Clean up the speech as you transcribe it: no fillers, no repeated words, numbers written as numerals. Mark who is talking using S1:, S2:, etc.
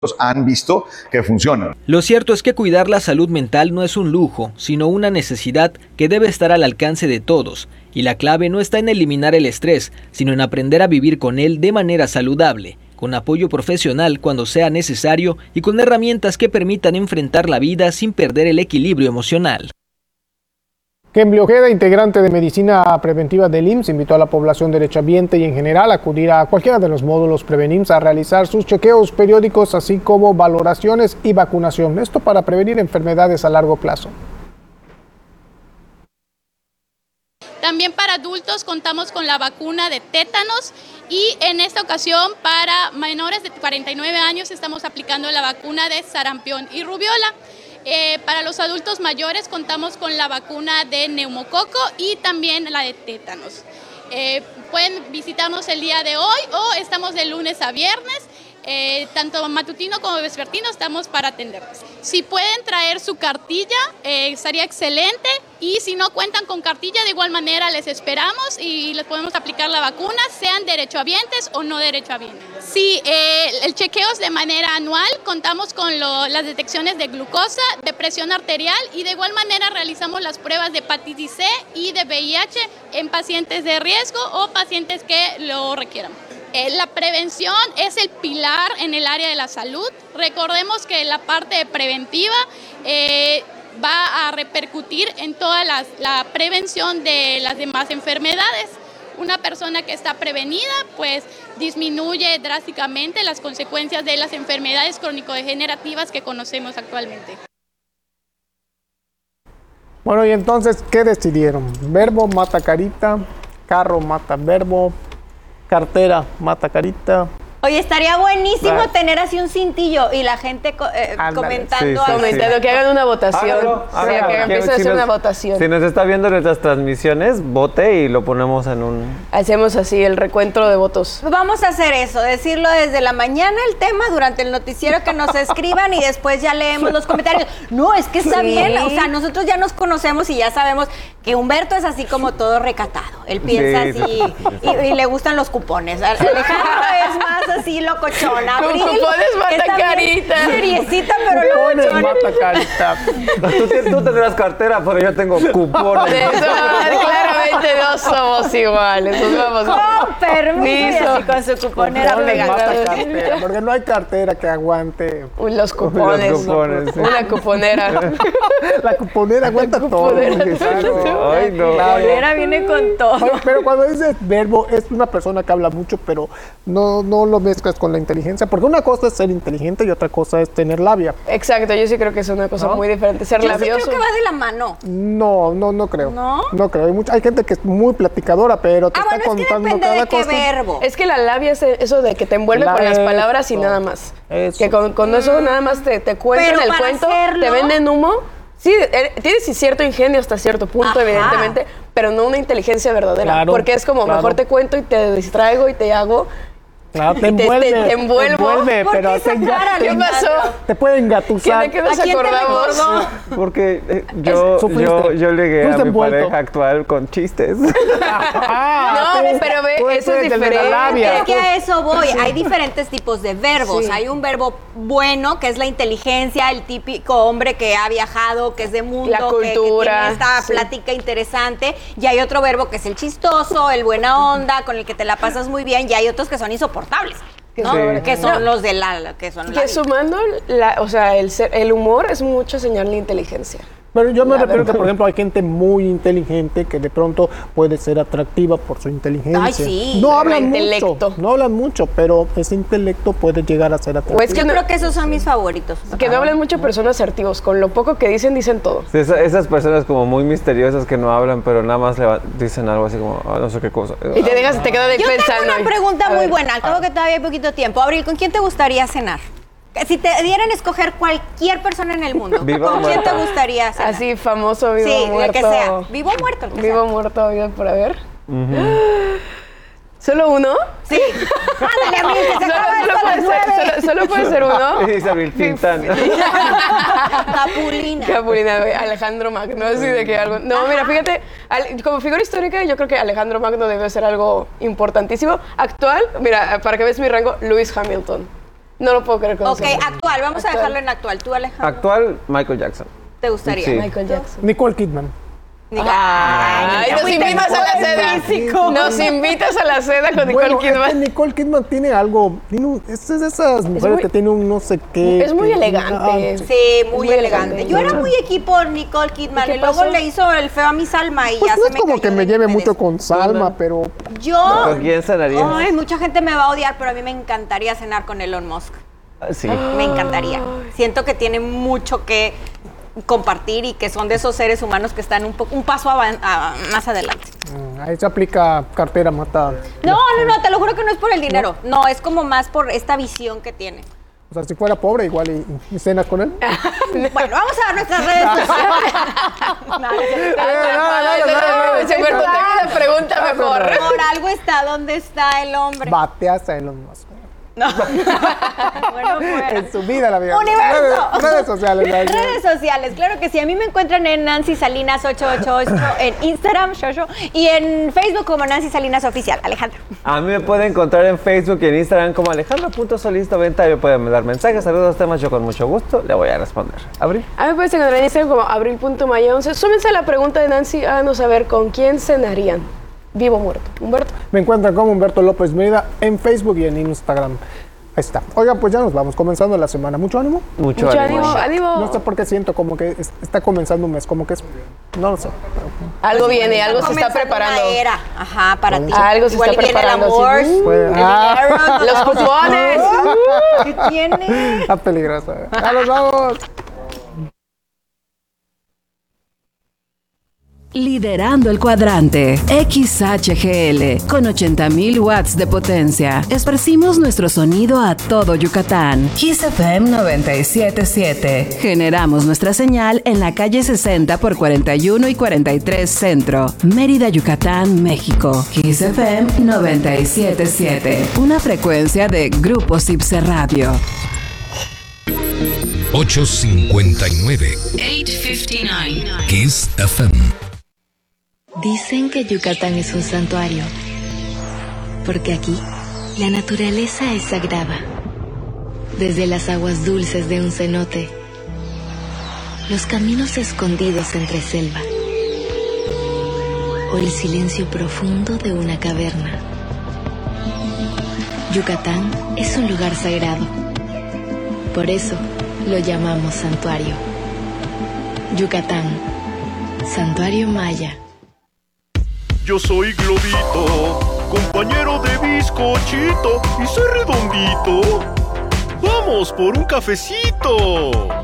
S1: han visto que funcionan.
S2: Lo cierto es que cuidar la salud mental no es un lujo, sino una necesidad que debe estar al alcance de todos, y la clave no está en eliminar el estrés, sino en aprender a vivir con él de manera saludable, con apoyo profesional cuando sea necesario y con herramientas que permitan enfrentar la vida sin perder el equilibrio emocional.
S3: Kemble Ojeda, integrante de Medicina Preventiva del IMSS, invitó a la población derechohabiente y en general a acudir a cualquiera de los módulos Prevenims a realizar sus chequeos periódicos, así como valoraciones y vacunación. Esto para prevenir enfermedades a largo plazo.
S4: También para adultos contamos con la vacuna de tétanos y en esta ocasión para menores de 49 años estamos aplicando la vacuna de sarampión y rubiola. Para los adultos mayores contamos con la vacuna de neumococo y también la de tétanos. Pueden visitarnos el día de hoy o estamos de lunes a viernes. Tanto matutino como vespertino estamos para atenderles. Si pueden traer su cartilla, estaría excelente. Y si no cuentan con cartilla, de igual manera les esperamos y les podemos aplicar la vacuna, sean derechohabientes o no derechohabientes. Sí, el chequeo es de manera anual. Contamos con las detecciones de glucosa, de presión arterial y de igual manera realizamos las pruebas de hepatitis C y de VIH en pacientes de riesgo o pacientes que lo requieran. La prevención es el pilar en el área de la salud. Recordemos que la parte preventiva va a repercutir en toda la prevención de las demás enfermedades. Una persona que está prevenida, pues disminuye drásticamente las consecuencias de las enfermedades crónico-degenerativas que conocemos actualmente.
S3: Bueno, y entonces, ¿qué decidieron? Verbo mata carita, carro mata verbo, cartera mata carita.
S5: Oye, estaría buenísimo tener así un cintillo y la gente comentando.
S6: Sí, comentando, que hagan una votación. Que empiece a hacer una votación.
S7: Si nos está viendo nuestras transmisiones, vote y lo ponemos en un...
S6: Hacemos así el recuento de votos.
S5: Vamos a hacer eso, decirlo desde la mañana el tema, durante el noticiero que nos escriban y después ya leemos los comentarios. No, es que está bien, o sea, nosotros ya nos conocemos y ya sabemos que Humberto es así como todo recatado. Él piensa así y le gustan los cupones. Alejandro es más así locochona.
S6: Con cupones mata carita.
S5: Seriecita, pero locochona.
S3: Mata carita.
S7: Tú tendrás cartera, pero yo tengo cupones.
S6: Claramente no somos iguales. Nos vamos.
S5: Con permiso. Así con su cuponera pegada.
S3: Porque no hay cartera que aguante.
S6: Los cupones.
S7: Sí.
S6: Una cuponera.
S3: La cuponera aguanta todo.
S7: Ay, no.
S5: La cuponera viene con todo.
S3: Pero cuando dices verbo, es una persona que habla mucho, pero no lo mezclas con la inteligencia, porque una cosa es ser inteligente y otra cosa es tener labia.
S6: Exacto, yo sí creo que es una cosa muy diferente. Ser labioso.
S5: Yo sí creo que va de la mano.
S3: No creo.
S5: ¿No?
S3: No creo. Hay gente que es muy platicadora, pero te está contando cada cosa.
S5: Verbo.
S6: Es que la labia es eso de que te envuelve con las palabras y nada más.
S3: Eso.
S6: Que con eso nada más te cuentan el cuento, te venden humo. Sí, tienes cierto ingenio hasta cierto punto, evidentemente, pero no una inteligencia verdadera. Claro, porque es como, mejor te cuento y te distraigo y te hago...
S3: Claro, te envuelve, pero
S6: ¿qué pasó?
S3: Te pueden engatusar.
S6: ¿Qué nos acordamos?
S7: Porque yo llegué a mi pareja actual con chistes.
S6: No, pero ve, eso es diferente.
S5: Es que a eso voy. Hay diferentes tipos de verbos. Sí. Hay un verbo bueno, que es la inteligencia, el típico hombre que ha viajado, que es de mundo,
S6: la cultura,
S5: que tiene esta plática interesante. Y hay otro verbo que es el chistoso, el buena onda, con el que te la pasas muy bien. Y hay otros que son insoportables. ¿No? Que son los de que
S6: sumando el humor es mucha señal de inteligencia.
S3: Pero yo me refiero que, por ejemplo, hay gente muy inteligente que de pronto puede ser atractiva por su inteligencia.
S5: Ay, sí.
S3: No hablan mucho, pero ese intelecto puede llegar a ser atractivo.
S5: Yo creo que esos son mis favoritos.
S6: Que no hablan mucho, pero son asertivos. Con lo poco que dicen todo.
S7: Sí, esas personas como muy misteriosas que no hablan, pero nada más dicen algo así como, no sé qué cosa.
S6: Y te quedas pensando.
S5: Yo tengo una pregunta muy buena, al cabo que todavía hay poquito tiempo. Abril, ¿con quién te gustaría cenar? Si te dieran a escoger cualquier persona en el mundo, ¿con quién te gustaría cenar?
S6: Así famoso, vivo o muerto.
S5: Sí, el que sea. Vivo o muerto.
S6: Vivo o muerto, vivo por haber. ¿Solo uno?
S5: Sí. Ándale, Abril,
S6: ¿Solo puede ser uno?
S7: Es Abril Tintán.
S5: Capulina,
S6: Alejandro Magno, así de que algo... No, mira, fíjate, como figura histórica, yo creo que Alejandro Magno debe ser algo importantísimo. Actual, mira, para que veas mi rango, Lewis Hamilton. No lo puedo creer.
S5: Ok, actual. Vamos a dejarlo en actual. ¿Tú, Alejandro?
S7: Actual, Michael Jackson.
S5: ¿Te gustaría?
S7: Sí.
S6: Michael Jackson.
S3: Nicole Kidman.
S6: Ay, nos invitas a la seda. Nos invitas a la seda con Nicole Kidman.
S3: Es que Nicole Kidman tiene algo, es de esas mujeres que tiene un no sé qué.
S6: Es muy elegante.
S5: Sí, muy elegante. Yo era muy equipo Nicole Kidman y luego le hizo el feo a mi Salma y
S3: Pues
S5: ya
S3: no
S5: se
S3: es
S5: me
S3: como
S5: cayó
S3: que me
S5: de
S3: lleve
S5: interés.
S3: mucho con Salma, pero
S5: Yo.
S7: ¿Con quién cenarías?
S5: Ay, mucha gente me va a odiar, pero a mí me encantaría cenar con Elon Musk.
S7: Sí.
S5: Me encantaría. Siento que tiene mucho que compartir y que son de esos seres humanos que están un paso más adelante.
S3: ahí se aplica cartera mata.
S5: No, te lo juro que no es por el dinero. No, es como más por esta visión que tiene.
S3: O sea, si fuera pobre, igual y cenas con él.
S5: Bueno, vamos a ver nuestras redes sociales.
S6: Tengo una pregunta mejor.
S5: Por algo está donde está el hombre.
S3: Bateas a Elon Musk.
S5: No. Bueno, fuera.
S3: En su vida la vida.
S5: ¡Universo!
S3: Redes sociales.
S5: Redes sociales, claro que sí. A mí me encuentran en Nancy Salinas 888 en Instagram, y en Facebook como Nancy Salinas Oficial. Alejandro.
S7: A mí me pueden encontrar en Facebook y en Instagram como Alejandro.Solís90. Me pueden mandar mensajes, saludos, temas. Yo con mucho gusto le voy a responder. ¿Abril?
S6: A mí me puedes encontrar en Instagram como Abril.Maya11. Súmense a la pregunta de Nancy. Háganos saber con quién cenarían. Vivo o muerto. Humberto.
S3: Me encuentran como Humberto López Mérida en Facebook y en Instagram. Ahí está. Oigan, pues ya nos vamos comenzando la semana. ¿Mucho ánimo?
S7: Mucho ánimo.
S3: No sé por qué siento como que está comenzando un mes, como que es... No lo sé.
S6: Algo viene, algo se está preparando.
S5: Una era. Ajá, para ti.
S6: Algo se
S5: Igual
S6: está preparando.
S5: Viene el amor,
S3: Puede-
S5: el dinero,
S6: Los cupones.
S5: ¿Qué tiene?
S3: Está peligroso. ¡Ya nos vamos!
S8: Liderando el cuadrante, XHGL, con 80,000 watts de potencia. Esparcimos nuestro sonido a todo Yucatán. Kiss FM 97.7. Generamos nuestra señal en la calle 60 por 41 y 43 Centro, Mérida, Yucatán, México. Kiss FM 97.7. Una frecuencia de Grupo Cipse Radio.
S9: 859.
S8: 859.
S9: Kiss FM.
S10: Dicen que Yucatán es un santuario, porque aquí la naturaleza es sagrada. Desde las aguas dulces de un cenote, los caminos escondidos entre selva, o el silencio profundo de una caverna. Yucatán es un lugar sagrado, por eso lo llamamos santuario. Yucatán, Santuario Maya.
S11: Yo soy Globito, compañero de bizcochito, y soy redondito. ¡Vamos por un cafecito!